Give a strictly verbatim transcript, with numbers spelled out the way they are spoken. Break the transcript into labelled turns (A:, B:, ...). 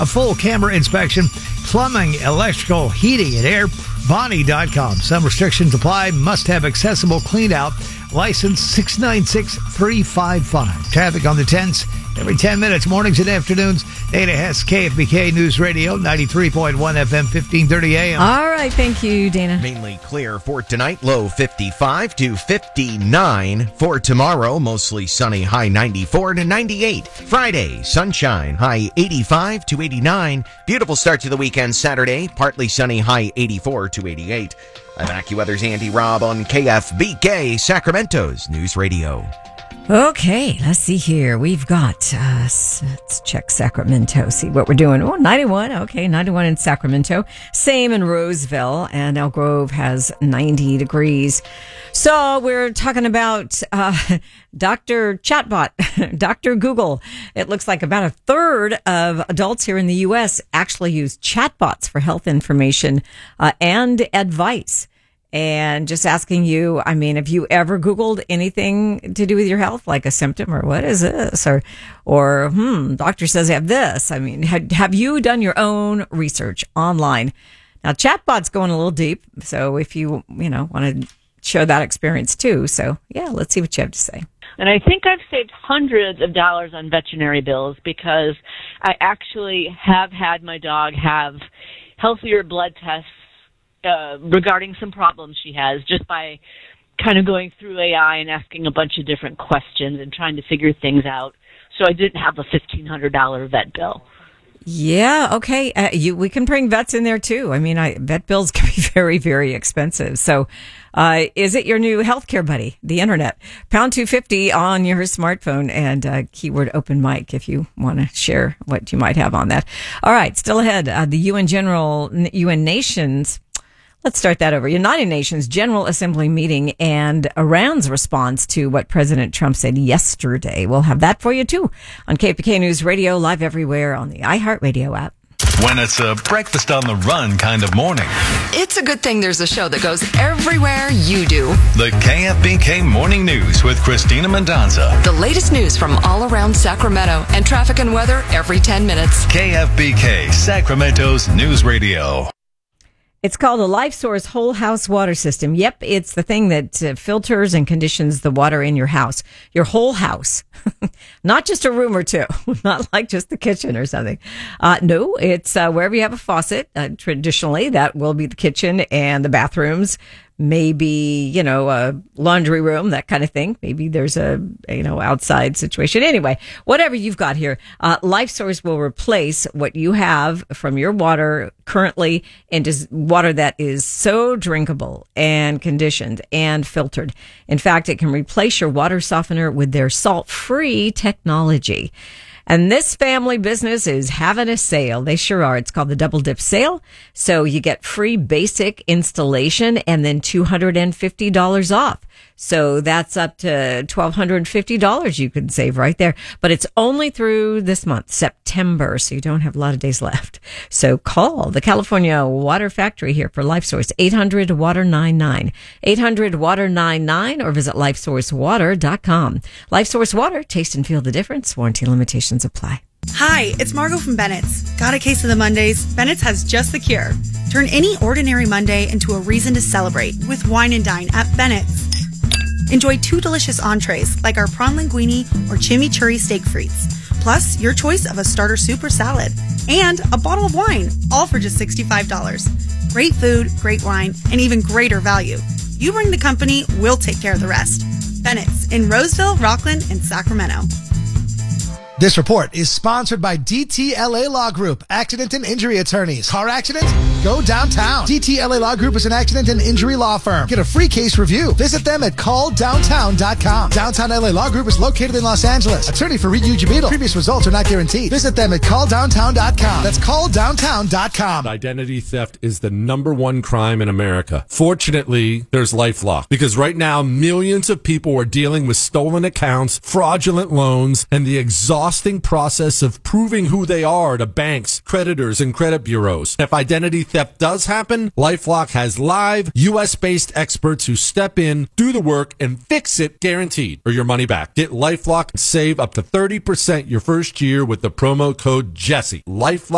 A: A full camera inspection, plumbing, electrical, heating, and air. Bonnie dot com. Some restrictions apply. Must have accessible clean out. License six nine six three five five. Traffic on the tens every ten minutes, mornings and afternoons. Dana Hess, K F B K News Radio, ninety-three point one F M, fifteen thirty A M.
B: All right, thank you, Dana.
C: Mainly clear for tonight, low fifty-five to fifty-nine. For tomorrow, mostly sunny, high ninety-four to ninety-eight. Friday, sunshine, high eighty-five to eighty-nine. Beautiful start to the weekend Saturday, partly sunny, high eighty-four to eighty-eight. I'm AccuWeather's Andy Robb on K F B K, Sacramento's News Radio.
B: Okay, let's see here. We've got, uh, let's check Sacramento, see what we're doing. Oh, ninety-one. Okay, ninety-one in Sacramento. Same in Roseville, and Elk Grove has ninety degrees. So we're talking about uh, Doctor Chatbot, Doctor Google. It looks like about a third of adults here in the U S actually use chatbots for health information uh, and advice. And just asking you, I mean, have you ever Googled anything to do with your health, like a symptom or what is this? Or, or, hmm, doctor says I have this. I mean, have, have you done your own research online? Now, chatbot's going a little deep. So if you, you know, want to share that experience too. So yeah, let's see what you have to say.
D: And I think I've saved hundreds of dollars on veterinary bills because I actually have had my dog have healthier blood tests Uh, regarding some problems she has, just by kind of going through A I and asking a bunch of different questions and trying to figure things out. So I didn't have a fifteen hundred dollars vet bill.
B: Yeah, okay. Uh, you, we can bring vets in there too. I mean, I, vet bills can be very, very expensive. So uh, is it your new healthcare buddy, the internet? Pound two fifty on your smartphone and uh, keyword open mic if you want to share what you might have on that. All right, still ahead. Uh, the U N General, U N Nations... Let's start that over. United Nations General Assembly meeting and Iran's response to what President Trump said yesterday. We'll have that for you, too, on K P K News Radio, live everywhere on the iHeartRadio app.
E: When it's a breakfast on the run kind of morning.
F: It's a good thing there's a show that goes everywhere you do.
E: The K F B K Morning News with Christina Mendonza.
F: The latest news from all around Sacramento and traffic and weather every ten minutes.
E: K F B K, Sacramento's News Radio.
B: It's called a LifeSource Whole House Water System. Yep, it's the thing that uh, filters and conditions the water in your house, your whole house, not just a room or two, not like just the kitchen or something. Uh, no, it's uh, wherever you have a faucet. Uh, traditionally, that will be the kitchen and the bathrooms. Maybe, you know, a laundry room, that kind of thing. Maybe there's a, you know, outside situation. Anyway, whatever you've got here, uh, LifeSource will replace what you have from your water currently into water that is so drinkable and conditioned and filtered. In fact, it can replace your water softener with their salt-free technology. And this family business is having a sale. They sure are. It's called the Double Dip Sale. So you get free basic installation and then two hundred fifty dollars off. So that's up to one thousand two hundred fifty dollars you can save right there. But it's only through this month, September. So you don't have a lot of days left. So call the California Water Factory here for LifeSource, eight hundred water ninety-nine, eight hundred water ninety-nine, or visit life source water dot com. LifeSource Water, taste and feel the difference. Warranty limitations apply.
G: Hi, it's Margot from Bennett's. Got a case of the Mondays? Bennett's has just the cure. Turn any ordinary Monday into a reason to celebrate with Wine and Dine at Bennett's. Enjoy two delicious entrees like our prawn linguine or chimichurri steak frites, plus your choice of a starter soup or salad, and a bottle of wine, all for just sixty-five dollars. Great food, great wine, and even greater value. You bring the company, we'll take care of the rest. Bennett's in Roseville, Rockland, and Sacramento.
H: This report is sponsored by D T L A Law Group, Accident and Injury Attorneys. Car accident? Go downtown. D T L A Law Group is an accident and injury law firm. Get a free case review. Visit them at call downtown dot com. Downtown L A Law Group is located in Los Angeles. Attorney for Reed Ujibito. Previous results are not guaranteed. Visit them at call downtown dot com. That's call downtown dot com.
I: Identity theft is the number one crime in America. Fortunately, there's LifeLock, because right now millions of people are dealing with stolen accounts, fraudulent loans, and the exhausting process of proving who they are to banks, creditors, and credit bureaus. If identity theft does happen, LifeLock has live U S based experts who step in, do the work, and fix it, guaranteed, or your money back. Get LifeLock and save up to thirty percent your first year with the promo code Jesse. LifeLock